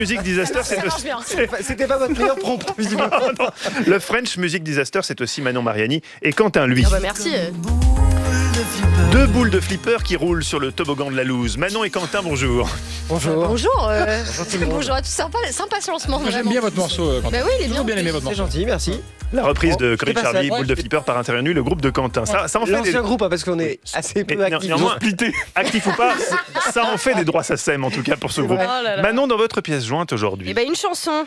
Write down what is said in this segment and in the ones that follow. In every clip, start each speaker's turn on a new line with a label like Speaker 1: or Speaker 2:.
Speaker 1: Music Disaster,
Speaker 2: C'était pas votre meilleur prompt, visiblement.
Speaker 1: Non. Le French Music Disaster, c'est aussi Manon Mariani et Quentin, lui.
Speaker 3: Merci.
Speaker 1: Deux boules de flipper qui roulent sur le toboggan de la loose. Manon et Quentin, bonjour.
Speaker 2: Bonjour.
Speaker 3: Bonjour. Bonjour à tous. Sympa ce lancement.
Speaker 4: Moi, j'aime bien votre morceau, Quentin.
Speaker 3: Bah oui, il est
Speaker 4: Toujours
Speaker 3: bien.
Speaker 4: bien aimé votre
Speaker 2: C'est
Speaker 4: morceau.
Speaker 2: gentil, merci.
Speaker 1: La reprise de Corinne
Speaker 2: c'est pas
Speaker 1: Charlie,
Speaker 2: ça.
Speaker 1: boule de flipper par Intérieur Nu, le groupe de Quentin. Ça en fait
Speaker 2: L'ancien groupe, parce qu'on est assez peu actifs.
Speaker 1: néanmoins, actif ou pas, ça en fait des droits SACEM, en tout cas pour ce groupe.
Speaker 3: Oh là là.
Speaker 1: Manon, dans votre pièce jointe aujourd'hui.
Speaker 3: Eh ben une chanson.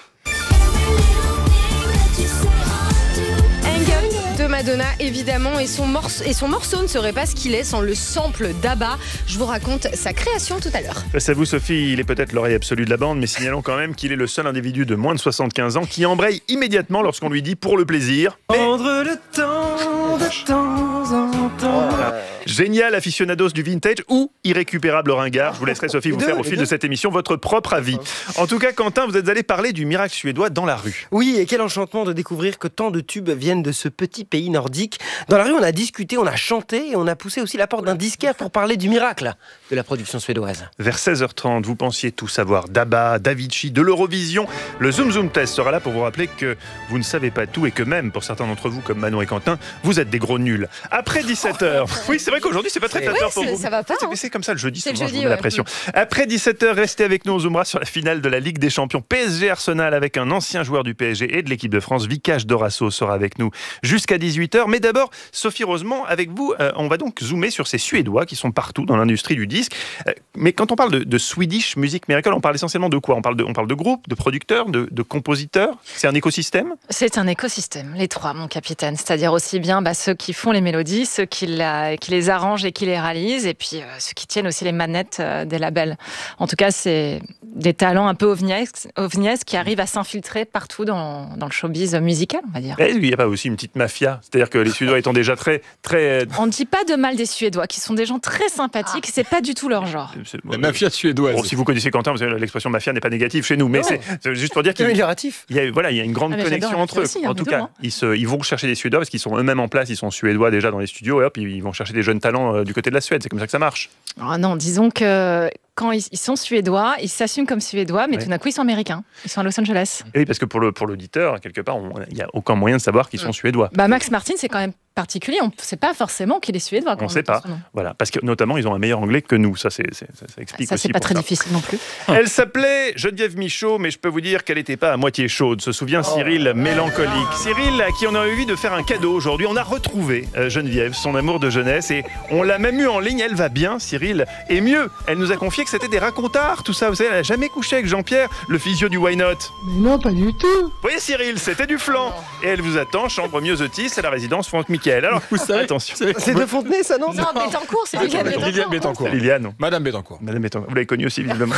Speaker 3: Angle de Madonna, évidemment, et son morceau ne serait pas ce qu'il est sans le sample d'ABBA. Je vous raconte sa création tout à l'heure.
Speaker 1: Face à vous, Sophie, il est peut-être l'oreille absolue de la bande, mais signalons quand même qu'il est le seul individu de moins de 75 ans qui embraye immédiatement lorsqu'on lui dit pour le plaisir.
Speaker 2: Prendre le temps de temps en temps.
Speaker 1: Génial aficionados du vintage ou irrécupérable ringard. Je vous laisserai, Sophie, vous faire au fil de cette émission votre propre avis. En tout cas, Quentin, vous êtes allé parler du miracle suédois dans la rue.
Speaker 2: Oui, et quel enchantement de découvrir que tant de tubes viennent de ce petit pays nordique. Dans la rue, on a discuté, on a chanté et on a poussé aussi la porte d'un disquaire pour parler du miracle de la production suédoise.
Speaker 1: Vers 16h30, vous pensiez tout savoir d'ABBA, d'Avicii, de l'Eurovision. Le Zoom Zoom Test sera là pour vous rappeler que vous ne savez pas tout et que même, pour certains d'entre vous, comme Manon et Quentin, vous êtes des gros nuls. Après 17h, oui, c'est vrai qu'aujourd'hui, c'est pas très flatteur pour vous.
Speaker 3: Ça va pas.
Speaker 1: C'est comme ça le jeudi,
Speaker 3: C'est le
Speaker 1: souvent, je
Speaker 3: jeudi,
Speaker 1: vous mets la
Speaker 3: ouais.
Speaker 1: pression. Après 17h, restez avec nous, on zoomera sur la finale de la Ligue des Champions PSG Arsenal avec un ancien joueur du PSG et de l'équipe de France. Vikash Dorasso sera avec nous jusqu'à 18h. Mais d'abord, Sophie Rosemont, avec vous, on va donc zoomer sur ces Suédois qui sont partout dans l'industrie du disque. Mais quand on parle de Swedish Music Miracle, on parle essentiellement de quoi ? On parle de groupes, de producteurs, de compositeurs ? C'est un écosystème ?
Speaker 5: C'est un écosystème, les trois, mon capitaine. C'est-à-dire aussi bien ceux qui font les mélodies, ceux qui les arrangent et qui les réalisent, et puis ceux qui tiennent aussi les manettes des labels. En tout cas, c'est des talents un peu ovniesques qui arrivent à s'infiltrer partout dans le showbiz musical, on va dire.
Speaker 1: Et il n'y a pas aussi une petite mafia ? C'est-à-dire que les Suédois étant déjà très...
Speaker 5: On ne dit pas de mal des Suédois, qui sont des gens très sympathiques, c'est pas du tout leur genre.
Speaker 4: La mafia suédoise.
Speaker 1: Bon, si vous connaissez Quentin, vous savez, l'expression mafia n'est pas négative chez nous, mais c'est juste pour dire
Speaker 2: C'est amélioratif.
Speaker 1: il y a une grande
Speaker 5: Ah, mais
Speaker 1: connexion
Speaker 5: j'adore
Speaker 1: entre eux.
Speaker 5: aussi,
Speaker 1: En tout cas, ils vont chercher des Suédois parce qu'ils sont eux-mêmes en place, ils sont Suédois déjà dans les studios, et hop, ils vont chercher des jeunes talents du côté de la Suède. C'est comme ça que ça marche.
Speaker 5: Ah non, disons que quand ils sont suédois, ils s'assument comme suédois, mais
Speaker 1: Ouais.
Speaker 5: tout d'un coup, ils sont américains. Ils sont à Los Angeles.
Speaker 1: Et oui, parce que pour l'auditeur, quelque part, il n'y a aucun moyen de savoir qu'ils sont Suédois.
Speaker 5: Max Martin, c'est quand même particulier. On ne sait pas forcément qu'il est suédois.
Speaker 1: On ne sait pas. Voilà, parce que notamment, ils ont un meilleur anglais que nous. Ça explique
Speaker 5: Ça,
Speaker 1: aussi
Speaker 5: c'est pas
Speaker 1: pour
Speaker 5: très
Speaker 1: ça.
Speaker 5: difficile non plus.
Speaker 1: Elle s'appelait Geneviève Michaud, mais je peux vous dire qu'elle n'était pas à moitié chaude. Se souvient Cyril, mélancolique. Cyril, à qui on a envie de faire un cadeau aujourd'hui. On a retrouvé Geneviève, son amour de jeunesse, et on l'a même eu en ligne. Elle va bien, Cyril. Et mieux, elle nous a confié que c'était des racontards, tout ça. Vous savez, elle n'a jamais couché avec Jean-Pierre, le physio du Why Not.
Speaker 6: Mais non, pas du tout.
Speaker 1: Vous voyez, Cyril, c'était du flan. Et elle vous attend, chambre Myosotis, à la résidence Franck Michael. Alors,
Speaker 4: Vous savez,
Speaker 1: attention.
Speaker 2: C'est de Fontenay, ça, non?
Speaker 3: Non, Bettencourt, c'est Liliane
Speaker 4: Liliane
Speaker 3: Bettencourt.
Speaker 4: Bettencourt.
Speaker 1: Liliane, non.
Speaker 4: Madame Bettencourt.
Speaker 1: Madame Bettencourt. Vous l'avez connue aussi, visiblement.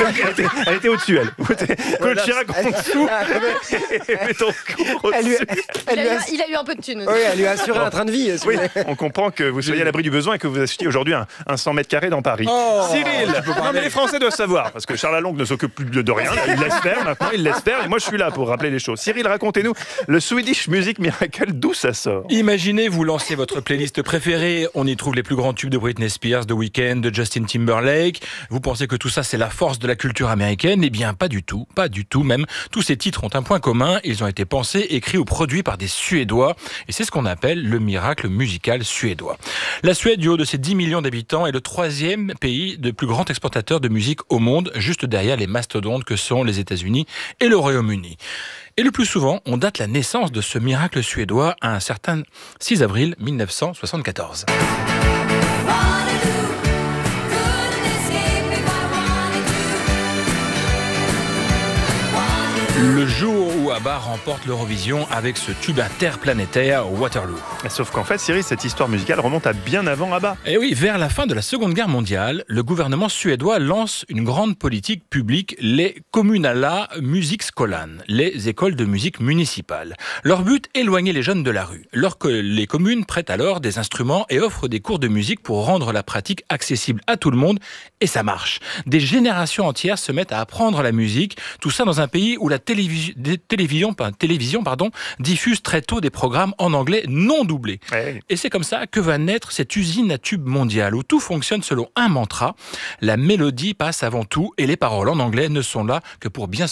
Speaker 1: Elle était au-dessus, elle. Claude Chirac en dessous. Et Bettencourt
Speaker 2: Elle lui
Speaker 1: au-dessus.
Speaker 2: elle lui a-
Speaker 3: Il a eu un peu de thunes aussi.
Speaker 2: Oui, elle lui a assuré un train de vie.
Speaker 1: Oui, on comprend que vous soyez à l'abri du besoin et que vous achetiez aujourd'hui un 100 mètres carrés dans Paris. Cyril, non mais les Français doivent savoir, parce que Charles Alongue ne s'occupe plus de rien, il laisse faire maintenant, il laisse faire, et moi je suis là pour rappeler les choses. Cyril, racontez-nous le Swedish Music Miracle, d'où ça sort?
Speaker 4: Imaginez, vous lancez votre playlist préférée, on y trouve les plus grands tubes de Britney Spears, de Weeknd, de Justin Timberlake. Vous pensez que tout ça c'est la force de la culture américaine? Eh bien pas du tout même. Tous ces titres ont un point commun, ils ont été pensés, écrits ou produits par des Suédois, et c'est ce qu'on appelle le miracle musical suédois. La Suède, du haut de ses 10 millions d'habitants, est le 3e pays de plus grand exportateur de musique au monde, juste derrière les mastodontes que sont les États-Unis et le Royaume-Uni. Et le plus souvent, on date la naissance de ce miracle suédois à un certain 6 avril 1974. Le jour où ABBA remporte l'Eurovision avec ce tube interplanétaire Waterloo.
Speaker 1: Sauf qu'en fait, Cyril, cette histoire musicale remonte à bien avant ABBA.
Speaker 4: Et oui, vers la fin de la Seconde Guerre mondiale, le gouvernement suédois lance une grande politique publique, les Kommunala Musikskolan, les écoles de musique municipales. Leur but, éloigner les jeunes de la rue. Les communes prêtent alors des instruments et offrent des cours de musique pour rendre la pratique accessible à tout le monde, et ça marche. Des générations entières se mettent à apprendre la musique, tout ça dans un pays où la télévision diffuse très tôt des programmes en anglais non doublés.
Speaker 1: Ouais.
Speaker 4: Et c'est comme ça que va naître cette usine à tubes mondiale où tout fonctionne selon un mantra. La mélodie passe avant tout et les paroles en anglais ne sont là que pour bien